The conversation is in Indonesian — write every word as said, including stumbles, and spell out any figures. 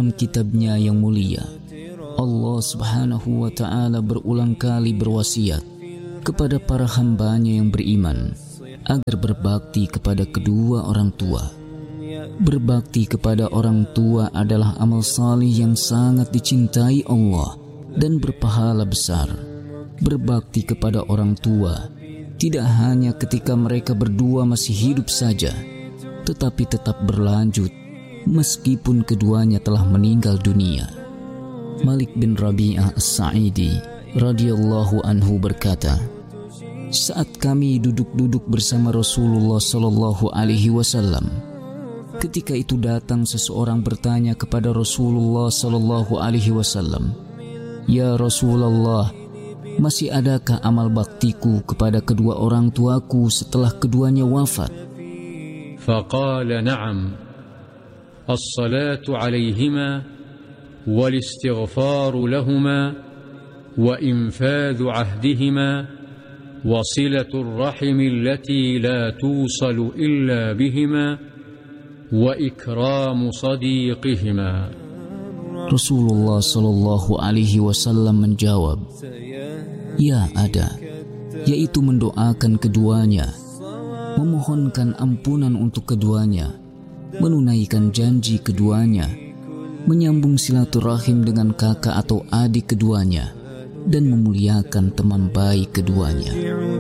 dalam kitabnya yang mulia, Allah subhanahu wa ta'ala berulang kali berwasiat kepada para hambanya yang beriman agar berbakti kepada kedua orang tua. Berbakti kepada orang tua adalah amal salih yang sangat dicintai Allah dan berpahala besar. Berbakti kepada orang tua tidak hanya ketika mereka berdua masih hidup saja, tetapi tetap berlanjut meskipun keduanya telah meninggal dunia. Malik bin Rabi'ah As-Sa'idi radhiyallahu anhu berkata, saat kami duduk-duduk bersama Rasulullah sallallahu alaihi wasallam, ketika itu datang seseorang bertanya kepada Rasulullah sallallahu alaihi wasallam, "Ya Rasulullah, masih adakah amal baktiku kepada kedua orang tuaku setelah keduanya wafat?" Faqala na'am, as-salatu alaihima wal-istighfaru lahuma wa infadhu ahdihima wa silatul rahim allati la tusalu illa bihima wa ikramu sadiqihima. Rasulullah sallallahu alaihi wasallam menjawab, "Ya ada, yaitu mendoakan keduanya, memohonkan ampunan untuk keduanya, menunaikan janji keduanya, menyambung silaturahim dengan kakak atau adik keduanya, dan memuliakan teman baik keduanya."